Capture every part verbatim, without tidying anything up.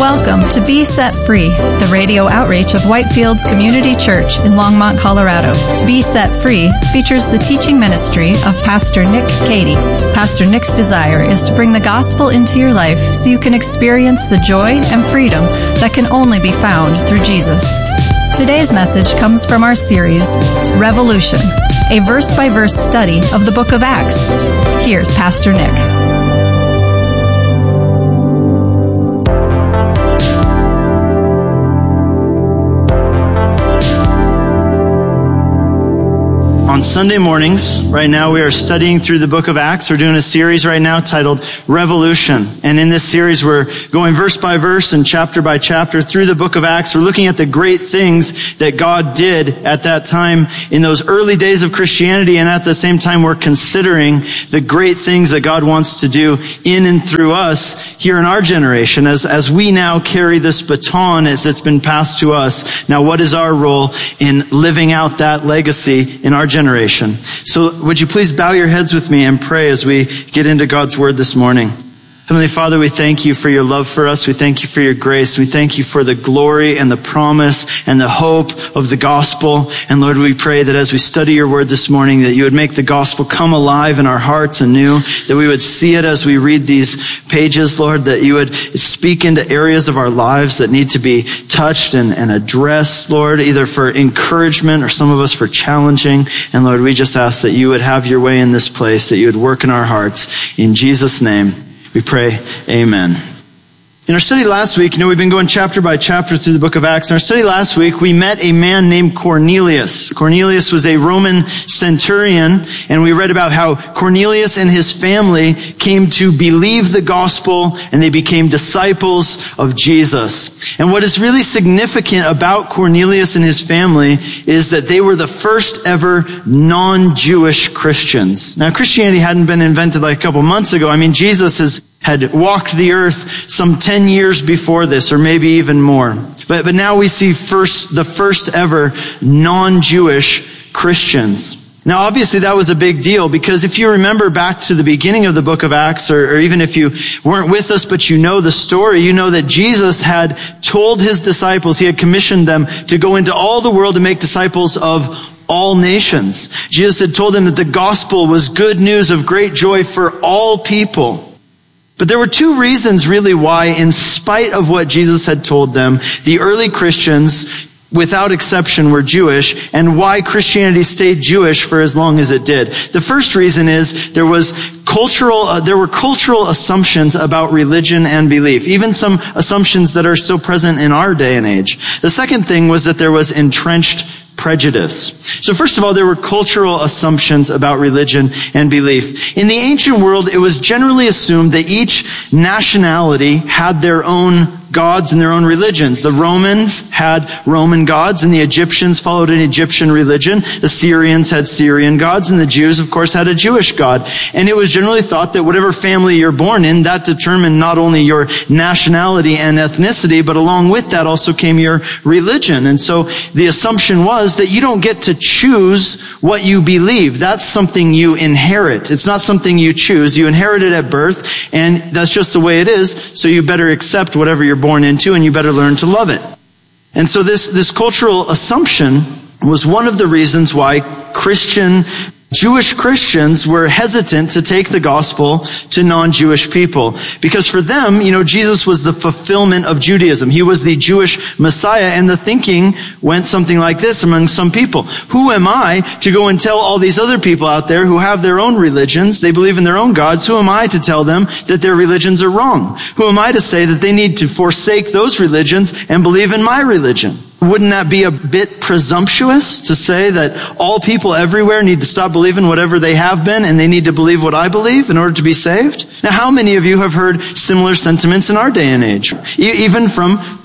Welcome to Be Set Free, the radio outreach of Whitefields Community Church in Longmont, Colorado. Be Set Free features the teaching ministry of Pastor Nick Cady. Pastor Nick's desire is to bring the gospel into your life so you can experience the joy and freedom that can only be found through Jesus. Today's message comes from our series, Revolution, a verse-by-verse study of the book of Acts. Here's Pastor Nick. On Sunday mornings, right now we are studying through the book of Acts. We're doing a series right now titled Revolution. And in this series, we're going verse by verse and chapter by chapter through the book of Acts. We're looking at the great things that God did at that time in those early days of Christianity. And at the same time, we're considering the great things that God wants to do in and through us here in our generation as, as we now carry this baton as it's been passed to us. Now, what is our role in living out that legacy in our generation? Generation. So would you please bow your heads with me and pray as we get into God's word this morning. Heavenly Father, we thank you for your love for us. We thank you for your grace. We thank you for the glory and the promise and the hope of the gospel. And Lord, we pray that as we study your word this morning, that you would make the gospel come alive in our hearts anew, that we would see it as we read these pages, Lord, that you would speak into areas of our lives that need to be touched and, and addressed, Lord, either for encouragement or some of us for challenging. And Lord, we just ask that you would have your way in this place, that you would work in our hearts. In Jesus' name, we pray, amen. In our study last week, you know, we've been going chapter by chapter through the book of Acts. In our study last week, we met a man named Cornelius. Cornelius was a Roman centurion, and we read about how Cornelius and his family came to believe the gospel, and they became disciples of Jesus. And what is really significant about Cornelius and his family is that they were the first ever non-Jewish Christians. Now, Christianity hadn't been invented like a couple months ago. I mean, Jesus has had walked the earth some ten years before this, or maybe even more. But, but now we see first, the first ever non-Jewish Christians. Now, obviously that was a big deal, because if you remember back to the beginning of the book of Acts, or, or even if you weren't with us, but you know the story, you know that Jesus had told his disciples, he had commissioned them to go into all the world and make disciples of all nations. Jesus had told them that the gospel was good news of great joy for all people. But there were two reasons really why, in spite of what Jesus had told them, the early Christians, without exception, were Jewish, and why Christianity stayed Jewish for as long as it did. The first reason is there was cultural, uh, there were cultural assumptions about religion and belief, even some assumptions that are still present in our day and age. The second thing was that there was entrenched prejudice. So first of all, there were cultural assumptions about religion and belief. In the ancient world, it was generally assumed that each nationality had their own gods and their own religions. The Romans had Roman gods, and the Egyptians followed an Egyptian religion. The Syrians had Syrian gods, and the Jews, of course, had a Jewish god. And it was generally thought that whatever family you're born in, that determined not only your nationality and ethnicity, but along with that also came your religion. And so the assumption was that you don't get to choose what you believe. That's something you inherit. It's not something you choose. You inherit it at birth, and that's just the way it is, so you better accept whatever you're born into, and you better learn to love it. And so this, this cultural assumption was one of the reasons why Christian, Jewish Christians were hesitant to take the gospel to non-Jewish people. Because for them, you know, Jesus was the fulfillment of Judaism. He was the Jewish Messiah, and the thinking went something like this among some people. Who am I to go and tell all these other people out there who have their own religions, they believe in their own gods, who am I to tell them that their religions are wrong? Who am I to say that they need to forsake those religions and believe in my religion? Wouldn't that be a bit presumptuous to say that all people everywhere need to stop believing whatever they have been, and they need to believe what I believe in order to be saved? Now, how many of you have heard similar sentiments in our day and age? E- even from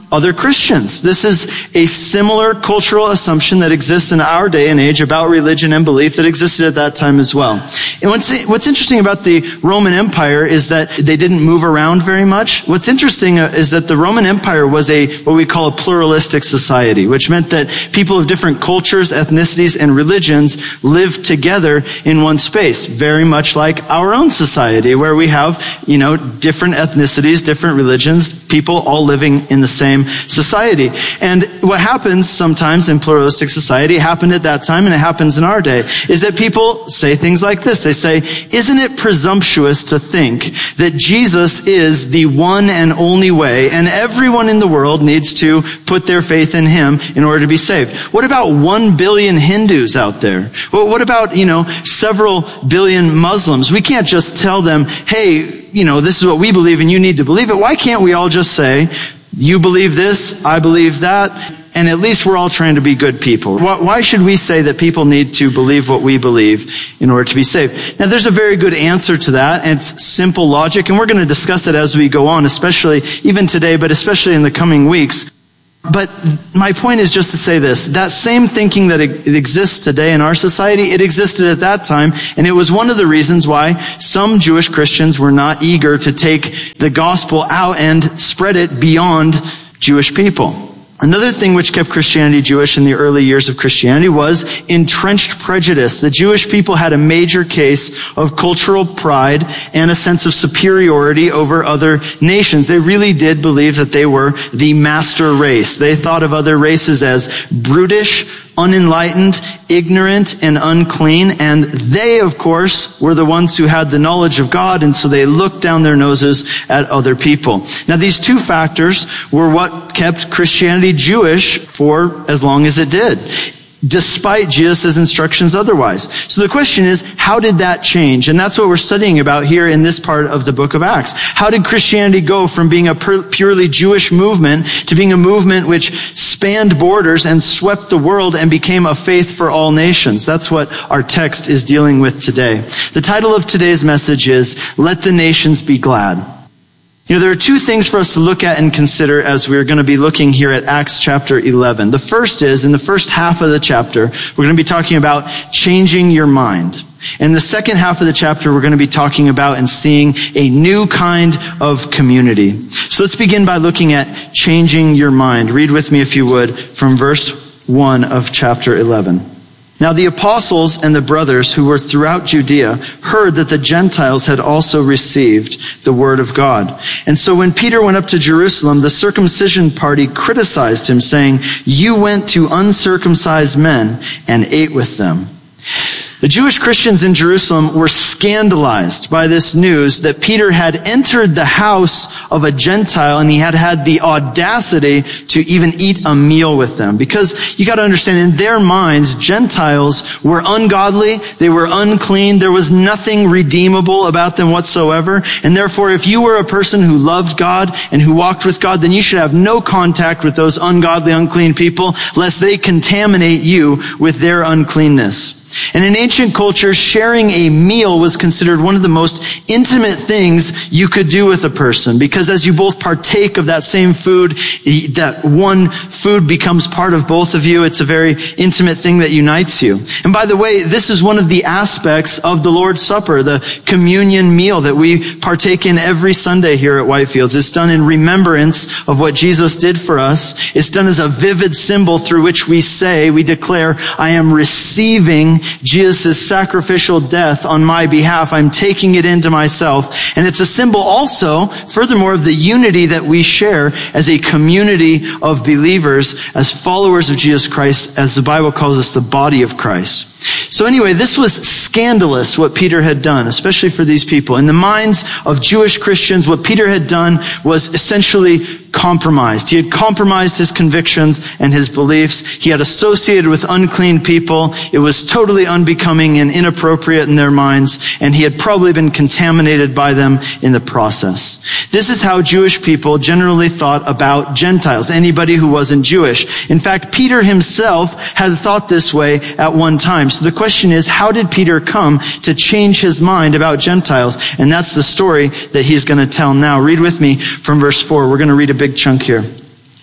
other Christians. This is a similar cultural assumption that exists in our day and age about religion and belief that existed at that time as well. And what's, what's interesting about the Roman Empire is that they didn't move around very much. What's interesting is that the Roman Empire was a, what we call a pluralistic society, which meant that people of different cultures, ethnicities, and religions lived together in one space, very much like our own society, where we have, you know, different ethnicities, different religions, people all living in the same society. And what happens sometimes in pluralistic society, happened at that time and it happens in our day, is that people say things like this. They say, isn't it presumptuous to think that Jesus is the one and only way and everyone in the world needs to put their faith in him in order to be saved? What about one billion Hindus out there? Well, what about, you know, several billion Muslims? We can't just tell them, hey, you know, this is what we believe and you need to believe it. Why can't we all just say, you believe this, I believe that, and at least we're all trying to be good people? Why should we say that people need to believe what we believe in order to be saved? Now, there's a very good answer to that, and it's simple logic, and we're going to discuss it as we go on, especially even today, but especially in the coming weeks. But my point is just to say this. That same thinking that it exists today in our society, it existed at that time, and it was one of the reasons why some Jewish Christians were not eager to take the gospel out and spread it beyond Jewish people. Another thing which kept Christianity Jewish in the early years of Christianity was entrenched prejudice. The Jewish people had a major case of cultural pride and a sense of superiority over other nations. They really did believe that they were the master race. They thought of other races as brutish, unenlightened, ignorant, and unclean. And they, of course, were the ones who had the knowledge of God, and so they looked down their noses at other people. Now, these two factors were what kept Christianity Jewish for as long as it did, despite Jesus' instructions otherwise. So the question is, how did that change? And that's what we're studying about here in this part of the book of Acts. How did Christianity go from being a purely Jewish movement to being a movement which spanned borders and swept the world and became a faith for all nations? That's what our text is dealing with today. The title of today's message is, Let the Nations Be Glad. You know, there are two things for us to look at and consider as we're going to be looking here at Acts chapter eleven. The first is, in the first half of the chapter, we're going to be talking about changing your mind. In the second half of the chapter, we're going to be talking about and seeing a new kind of community. So let's begin by looking at changing your mind. Read with me, if you would, from verse one of chapter eleven. Now the apostles and the brothers who were throughout Judea heard that the Gentiles had also received the word of God. And so when Peter went up to Jerusalem, the circumcision party criticized him, saying, "You went to uncircumcised men and ate with them." The Jewish Christians in Jerusalem were scandalized by this news that Peter had entered the house of a Gentile and he had had the audacity to even eat a meal with them. Because you got to understand, in their minds, Gentiles were ungodly, they were unclean, there was nothing redeemable about them whatsoever. And therefore, if you were a person who loved God and who walked with God, then you should have no contact with those ungodly, unclean people, lest they contaminate you with their uncleanness. And in ancient culture, sharing a meal was considered one of the most intimate things you could do with a person, because as you both partake of that same food, that one food becomes part of both of you. It's a very intimate thing that unites you. And by the way, this is one of the aspects of the Lord's Supper, the communion meal that we partake in every Sunday here at Whitefields. It's done in remembrance of what Jesus did for us. It's done as a vivid symbol through which we say, we declare, I am receiving Jesus' sacrificial death on my behalf. I'm taking it into myself. And it's a symbol also, furthermore, of the unity that we share as a community of believers, as followers of Jesus Christ, as the Bible calls us, the body of Christ. So anyway, this was scandalous what Peter had done, especially for these people. In the minds of Jewish Christians, what Peter had done was essentially compromised. He had compromised his convictions and his beliefs. He had associated with unclean people. It was totally unbecoming and inappropriate in their minds, and he had probably been contaminated by them in the process. This is how Jewish people generally thought about Gentiles, anybody who wasn't Jewish. In fact, Peter himself had thought this way at one time. So the question is, how did Peter come to change his mind about Gentiles? And that's the story that he's going to tell now. Read with me from verse four. We're going to read a big chunk here.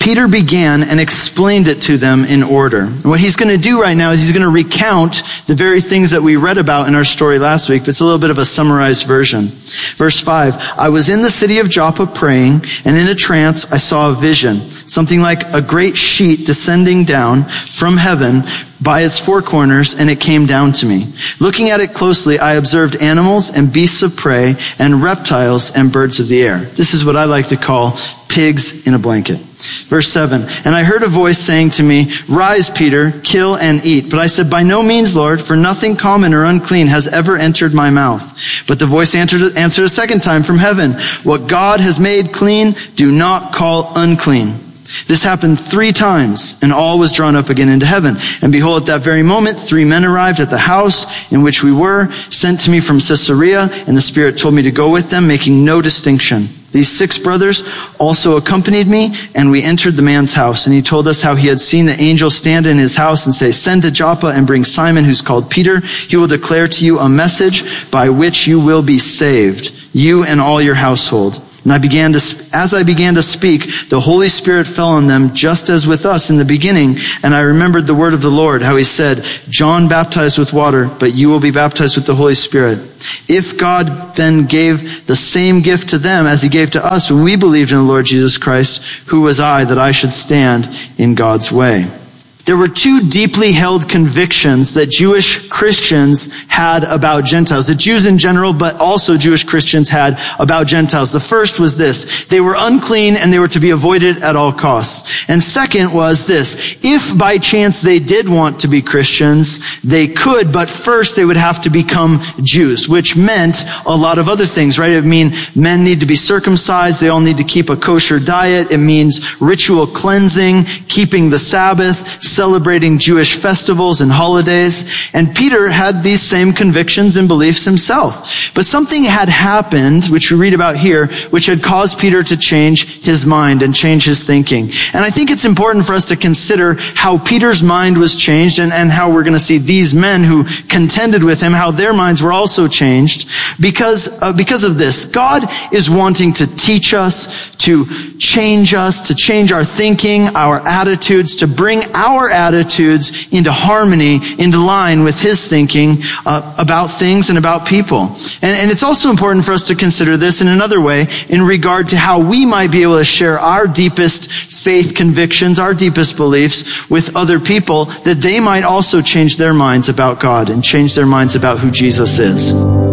Peter began and explained it to them in order. And what he's going to do right now is he's going to recount the very things that we read about in our story last week, but it's a little bit of a summarized version. Verse five, I was in the city of Joppa praying, and in a trance I saw a vision, something like a great sheet descending down from heaven by its four corners, and it came down to me. Looking at it closely, I observed animals and beasts of prey and reptiles and birds of the air. This is what I like to call pigs in a blanket. Verse seven, and I heard a voice saying to me, rise, Peter, kill and eat. But I said, by no means, Lord, for nothing common or unclean has ever entered my mouth. But the voice answered, answered a second time from heaven, what God has made clean, do not call unclean. This happened three times, and all was drawn up again into heaven. And behold, at that very moment, three men arrived at the house in which we were, sent to me from Caesarea, and the Spirit told me to go with them, making no distinction. These six brothers also accompanied me, and we entered the man's house. And he told us how he had seen the angel stand in his house and say, send to Joppa and bring Simon, who's called Peter. He will declare to you a message by which you will be saved, you and all your household. And I began to, as I began to speak, the Holy Spirit fell on them just as with us in the beginning. And I remembered the word of the Lord, how he said, John baptized with water, but you will be baptized with the Holy Spirit. If God then gave the same gift to them as he gave to us when we believed in the Lord Jesus Christ, who was I that I should stand in God's way? There were two deeply held convictions that Jewish Christians had about Gentiles. The Jews in general, but also Jewish Christians had about Gentiles. The first was this: they were unclean and they were to be avoided at all costs. And second was this: if by chance they did want to be Christians, they could, but first they would have to become Jews, which meant a lot of other things, right? It means men need to be circumcised. They all need to keep a kosher diet. It means ritual cleansing, keeping the Sabbath, celebrating Jewish festivals and holidays. And Peter had these same convictions and beliefs himself. But something had happened, which we read about here, which had caused Peter to change his mind and change his thinking. And I think it's important for us to consider how Peter's mind was changed, and, and how we're going to see these men who contended with him, how their minds were also changed. Because, uh, because of this, God is wanting to teach us, to change us, to change our thinking, our attitudes, to bring our attitudes into harmony, into line with his thinking uh, about things and about people. And, and it's also important for us to consider this in another way in regard to how we might be able to share our deepest faith convictions, our deepest beliefs with other people, that they might also change their minds about God and change their minds about who Jesus is.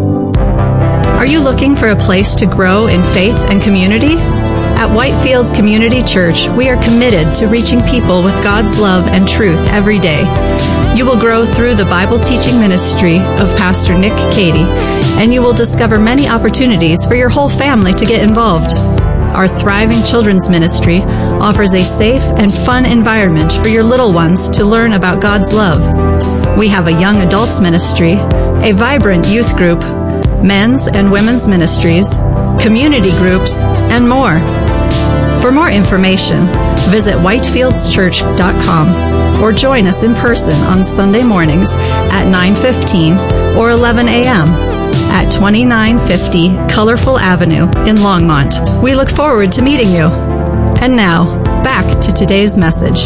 Are you looking for a place to grow in faith and community? At Whitefields Community Church, we are committed to reaching people with God's love and truth every day. You will grow through the Bible teaching ministry of Pastor Nick Cady, and you will discover many opportunities for your whole family to get involved. Our thriving children's ministry offers a safe and fun environment for your little ones to learn about God's love. We have a young adults ministry, a vibrant youth group, men's and women's ministries, community groups, and more. For more information, visit whitefields church dot com or join us in person on Sunday mornings at nine fifteen or eleven a.m. at twenty-nine fifty Colorful Avenue in Longmont. We look forward to meeting you. And now, back to today's message.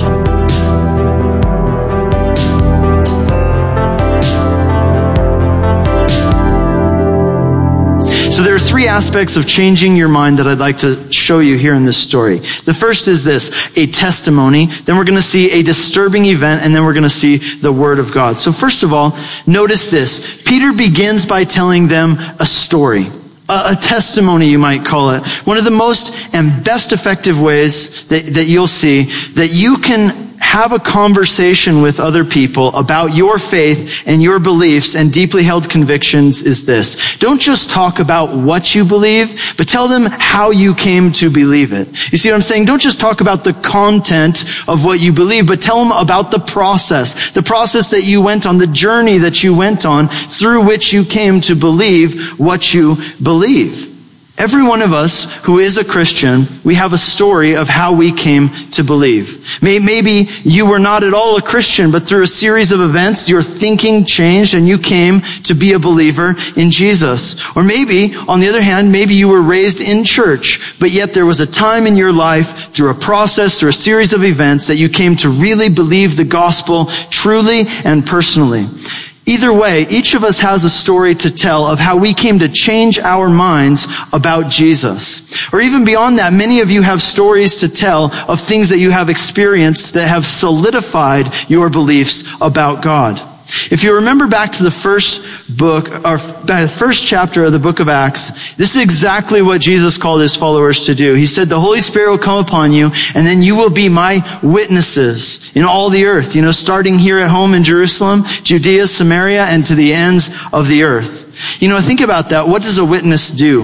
So there are three aspects of changing your mind that I'd like to show you here in this story. The first is this: a testimony. Then we're going to see a disturbing event, and then we're going to see the Word of God. So first of all, notice this. Peter begins by telling them a story. A, a testimony, you might call it. One of the most and best effective ways that, that you'll see that you can have a conversation with other people about your faith and your beliefs and deeply held convictions is this: don't just talk about what you believe, but tell them how you came to believe it. You see what I'm saying? Don't just talk about the content of what you believe, but tell them about the process, the process that you went on, the journey that you went on through which you came to believe what you believe. Every one of us who is a Christian, we have a story of how we came to believe. Maybe you were not at all a Christian, but through a series of events, your thinking changed and you came to be a believer in Jesus. Or maybe, on the other hand, maybe you were raised in church, but yet there was a time in your life, through a process, through a series of events, that you came to really believe the gospel truly and personally. Either way, each of us has a story to tell of how we came to change our minds about Jesus. Or even beyond that, many of you have stories to tell of things that you have experienced that have solidified your beliefs about God. If you remember back to the first book, or the first chapter of the book of Acts, this is exactly what Jesus called his followers to do. He said, the Holy Spirit will come upon you, and then you will be my witnesses in all the earth. You know, starting here at home in Jerusalem, Judea, Samaria, and to the ends of the earth. You know, think about that. What does a witness do?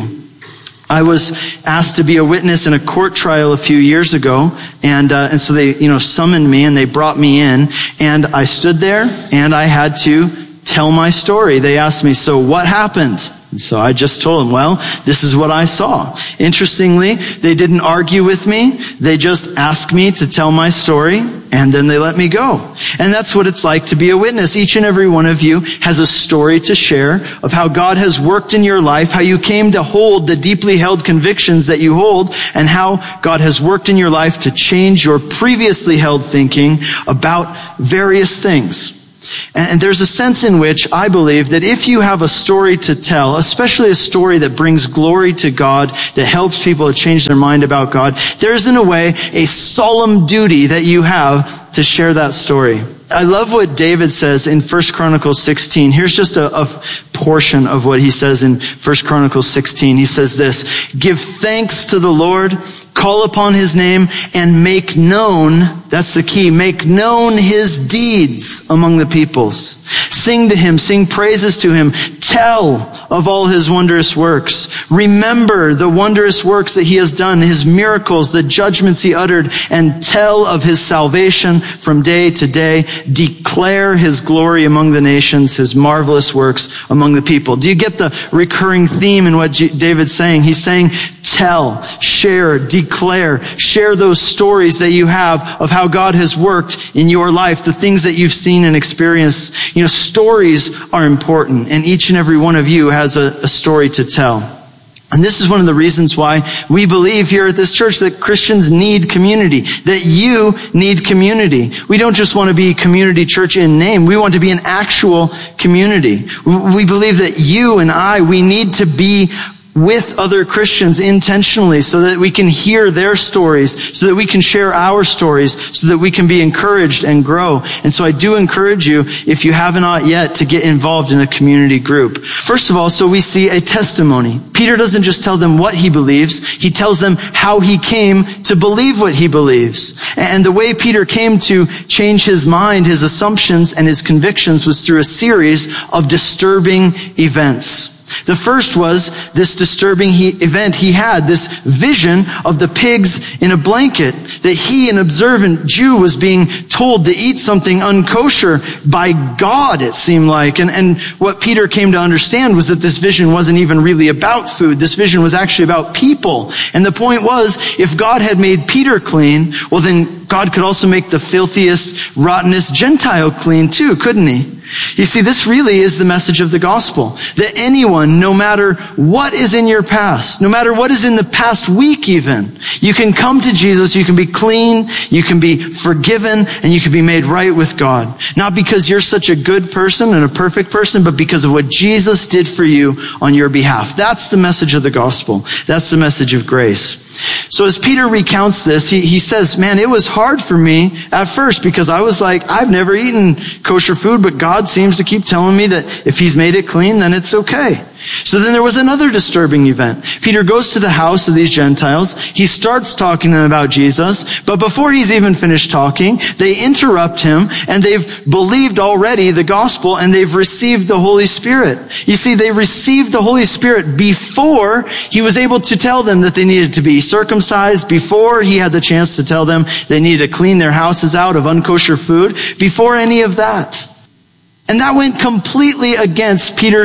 I was asked to be a witness in a court trial a few years ago, and uh, and so they, you know, summoned me and they brought me in, and I stood there and I had to tell my story. They asked me, so what happened? And so I just told them, well, this is what I saw. Interestingly, they didn't argue with me. They just asked me to tell my story, and then they let me go. And that's what it's like to be a witness. Each and every one of you has a story to share of how God has worked in your life, how you came to hold the deeply held convictions that you hold, and how God has worked in your life to change your previously held thinking about various things. And there's a sense in which I believe that if you have a story to tell, especially a story that brings glory to God, that helps people to change their mind about God, there's in a way a solemn duty that you have to share that story. I love what David says in First Chronicles sixteen. Here's just a, a portion of what he says in First Chronicles sixteen. He says this, give thanks to the Lord, call upon his name, and make known, that's the key, make known his deeds among the peoples. Sing to him, sing praises to him, tell of all his wondrous works. Remember the wondrous works that he has done, his miracles, the judgments he uttered, and tell of his salvation from day to day. Declare his glory among the nations, his marvelous works among the people. Do you get the recurring theme in what David's saying? He's saying, tell, share, declare, share those stories that you have of how God has worked in your life, the things that you've seen and experienced. You know, stories are important, and each and every one of you has a, a story to tell. And this is one of the reasons why we believe here at this church that Christians need community, that you need community. We don't just want to be community church in name. We want to be an actual community. We believe that you and I, we need to be with other Christians intentionally so that we can hear their stories, so that we can share our stories, so that we can be encouraged and grow. And so I do encourage you, if you have not yet, to get involved in a community group. First of all, so we see a testimony. Peter doesn't just tell them what he believes, he tells them how he came to believe what he believes. And the way Peter came to change his mind, his assumptions, and his convictions was through a series of disturbing events. The first was this disturbing he, event. He had this vision of the pigs in a blanket, that he, an observant Jew, was being told to eat something unkosher by God, it seemed like. And, and what Peter came to understand was that this vision wasn't even really about food. This vision was actually about people. And the point was, if God had made Peter clean, well then God could also make the filthiest, rottenest Gentile clean too, couldn't he? You see, this really is the message of the gospel. That anyone, no matter what is in your past, no matter what is in the past week even, you can come to Jesus, you can be clean, you can be forgiven, and you can be made right with God. Not because you're such a good person and a perfect person, but because of what Jesus did for you on your behalf. That's the message of the gospel. That's the message of grace. So as Peter recounts this, he, he says, man, it was hard for me at first because I was like, I've never eaten kosher food, but God seems to keep telling me that if he's made it clean, then it's okay. So then there was another disturbing event. Peter goes to the house of these Gentiles. He starts talking to them about Jesus, but before he's even finished talking, they interrupt him, and they've believed already the gospel, and they've received the Holy Spirit. You see, they received the Holy Spirit before he was able to tell them that they needed to be circumcised, before he had the chance to tell them they needed to clean their houses out of unkosher food, before any of that. And that went completely against Peter's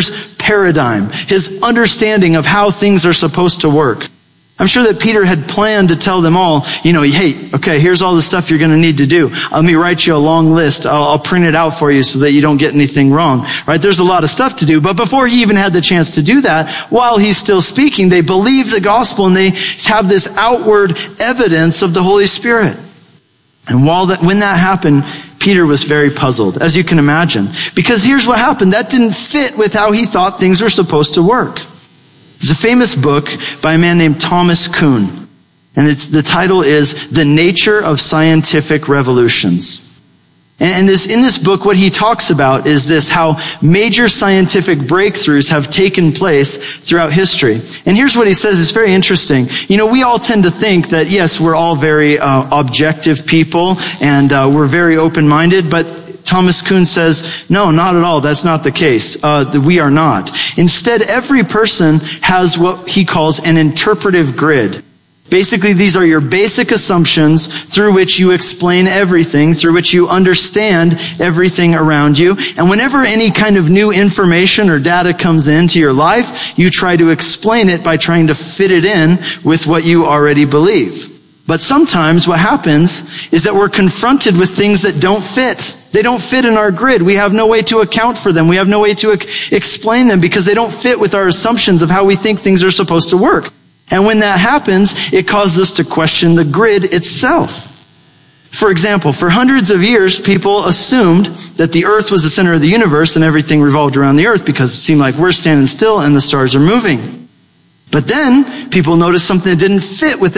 paradigm, his understanding of how things are supposed to work. I'm sure that Peter had planned to tell them all, you know, hey, okay, here's all the stuff you're going to need to do. Let me write you a long list. I'll, I'll print it out for you so that you don't get anything wrong, right? There's a lot of stuff to do. But before he even had the chance to do that, while he's still speaking, they believe the gospel and they have this outward evidence of the Holy Spirit. And while that, when that happened, Peter was very puzzled, as you can imagine. Because here's what happened. That didn't fit with how he thought things were supposed to work. There's a famous book by a man named Thomas Kuhn. And it's, the title is The Nature of Scientific Revolutions. And this, in this book, what he talks about is this, how major scientific breakthroughs have taken place throughout history. And here's what he says. It's very interesting. You know, we all tend to think that, yes, we're all very uh, objective people and uh, we're very open-minded, but Thomas Kuhn says, no, not at all. That's not the case. Uh, we are not. Instead, every person has what he calls an interpretive grid. Basically, these are your basic assumptions through which you explain everything, through which you understand everything around you. And whenever any kind of new information or data comes into your life, you try to explain it by trying to fit it in with what you already believe. But sometimes what happens is that we're confronted with things that don't fit. They don't fit in our grid. We have no way to account for them. We have no way to ex- explain them because they don't fit with our assumptions of how we think things are supposed to work. And when that happens, it causes us to question the grid itself. For example, for hundreds of years, people assumed that the earth was the center of the universe and everything revolved around the earth because it seemed like we're standing still and the stars are moving. But then people noticed something that didn't fit with that